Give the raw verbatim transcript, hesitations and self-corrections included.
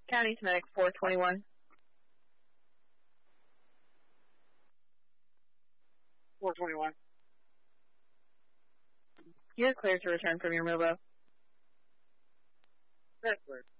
County to medic four twenty-one. four twenty-one. You're clear to return from your Movo. That's clear.